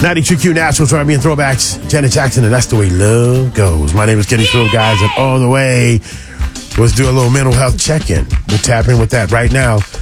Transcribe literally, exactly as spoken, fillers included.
ninety-two Q Nationals, R and B and Throwbacks. Janet Jackson, and that's the way love goes. My name is Kenny Phil, guys, and all the way, let's do a little mental health check-in. We'll tap in with that right now.